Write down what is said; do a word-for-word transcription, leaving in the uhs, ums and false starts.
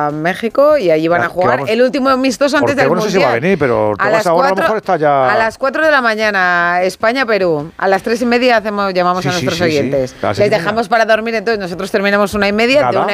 a México y allí van Ya, a jugar vamos, el último amistoso antes del no sé Mundial. si va a venir, pero a las ahora cuatro, a lo mejor está ya... A las cuatro de la mañana, España-Perú. A las tres y media hacemos, llamamos Sí, a nuestros sí, sí, oyentes. sí. A las Les seis y dejamos para dormir, entonces nosotros terminamos una y media. Nada. De una